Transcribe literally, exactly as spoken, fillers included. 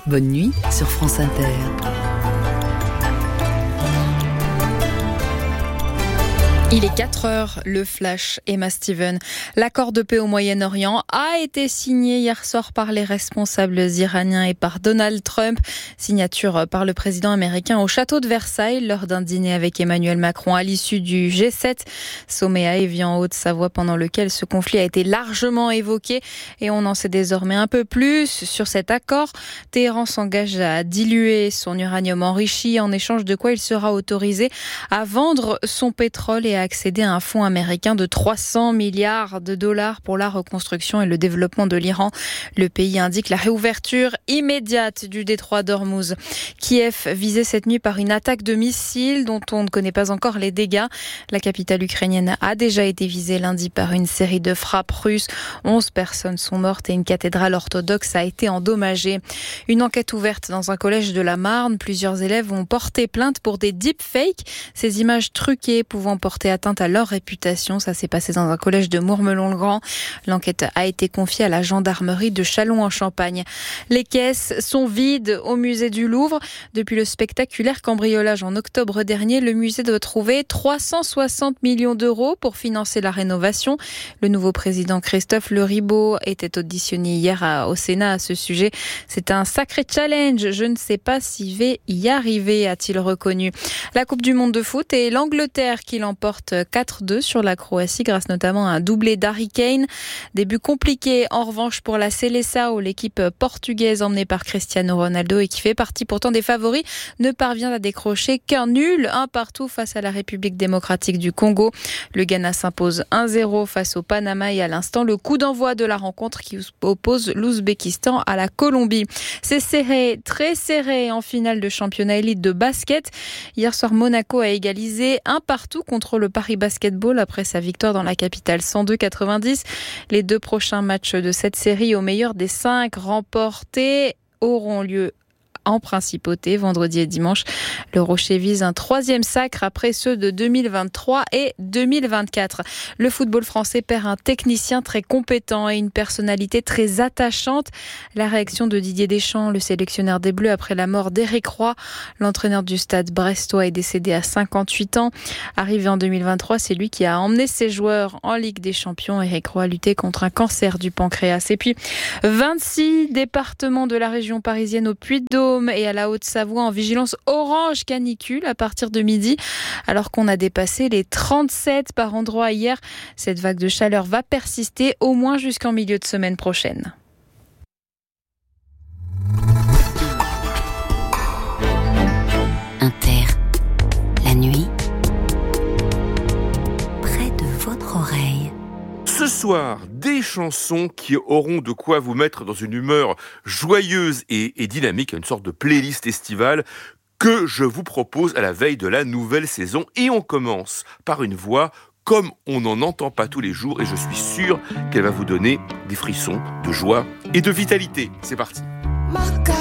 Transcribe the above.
Bonne nuit sur France Inter. Il est quatre heures, le flash, Emma Steven. L'accord de paix au Moyen-Orient a été signé hier soir par les responsables iraniens et par Donald Trump. Signature par le président américain au château de Versailles lors d'un dîner avec Emmanuel Macron à l'issue du G sept. Sommet à Évian en Haute-Savoie pendant lequel ce conflit a été largement évoqué et on en sait désormais un peu plus sur cet accord. Téhéran s'engage à diluer son uranium enrichi en échange de quoi il sera autorisé à vendre son pétrole et à accéder à un fonds américain de trois cents milliards de dollars pour la reconstruction et le développement de l'Iran. Le pays indique la réouverture immédiate du détroit d'Ormuz. Kiev visé cette nuit par une attaque de missiles dont on ne connaît pas encore les dégâts. La capitale ukrainienne a déjà été visée lundi par une série de frappes russes. onze personnes sont mortes et une cathédrale orthodoxe a été endommagée. Une enquête ouverte dans un collège de la Marne. Plusieurs élèves ont porté plainte pour des deepfakes, ces images truquées pouvant porter atteinte à leur réputation. Ça s'est passé dans un collège de Mourmelon-le-Grand. L'enquête a été confiée à la gendarmerie de Châlons-en-Champagne. Les caisses sont vides au musée du Louvre. Depuis le spectaculaire cambriolage en octobre dernier, le musée doit trouver trois cent soixante millions d'euros pour financer la rénovation. Le nouveau président Christophe Leribaud était auditionné hier à, au Sénat à ce sujet. C'est un sacré challenge. Je ne sais pas s'il va y arriver, a-t-il reconnu. La Coupe du Monde de foot et l'Angleterre qui l'emporte quatre deux sur la Croatie grâce notamment à un doublé d'Harry Kane. Début compliqué en revanche pour la Seleção, l'équipe portugaise emmenée par Cristiano Ronaldo et qui fait partie pourtant des favoris, ne parvient à décrocher qu'un nul, un partout face à la République démocratique du Congo. Le Ghana s'impose un zéro face au Panama et à l'instant le coup d'envoi de la rencontre qui oppose l'Ouzbékistan à la Colombie. C'est serré, très serré en finale de championnat élite de basket. Hier soir, Monaco a égalisé un partout contre le Paris Basketball après sa victoire dans la capitale cent deux quatre-vingt-dix. Les deux prochains matchs de cette série au meilleur des cinq remportés auront lieu en principauté vendredi et dimanche. Le Rocher vise un troisième sacre après ceux de deux mille vingt-trois et deux mille vingt-quatre. Le football français perd un technicien très compétent et une personnalité très attachante. La réaction de Didier Deschamps, le sélectionneur des Bleus après la mort d'Éric Roy. L'entraîneur du Stade brestois est décédé à cinquante-huit ans. Arrivé en deux mille vingt-trois, c'est lui qui a emmené ses joueurs en Ligue des Champions. Éric Roy a lutté contre un cancer du pancréas. Et puis, vingt-six départements de la région parisienne au Puy-de-Dôme et à la Haute-Savoie en vigilance orange canicule à partir de midi, alors qu'on a dépassé les trente-sept par endroit hier. Cette vague de chaleur va persister au moins jusqu'en milieu de semaine prochaine. Inter, la nuit, près de votre oreille. Ce soir, des chansons qui auront de quoi vous mettre dans une humeur joyeuse et, et dynamique, une sorte de playlist estivale que je vous propose à la veille de la nouvelle saison. Et on commence par une voix comme on n'en entend pas tous les jours et je suis sûr qu'elle va vous donner des frissons de joie et de vitalité. C'est parti. My God.